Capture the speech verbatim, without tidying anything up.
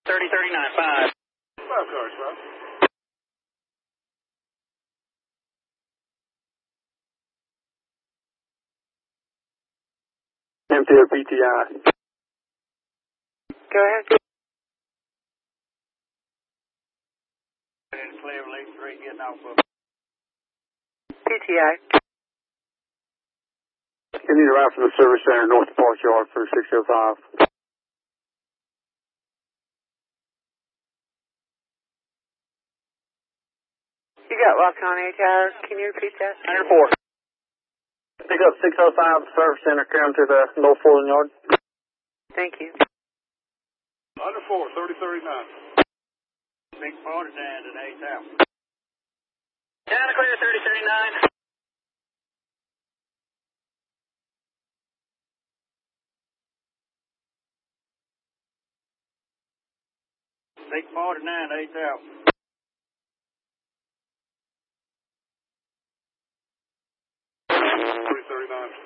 thirty thirty-nine, five. Five cars, five. M T O P T I. Go ahead. In Cleveland, eight three, getting off of. P T I. You need a route from the service center north to Park Yard for six oh five. You got Waukon Tower. Can you repeat that? one oh four. Pick up six oh five service center, come to the North Fulton Yard. Thank you. one oh four, thirty thirty-nine. Big forty down to eight out. Down to clear, thirty thirty-nine. Big forty-nine, eight out. thirty thirty-nine.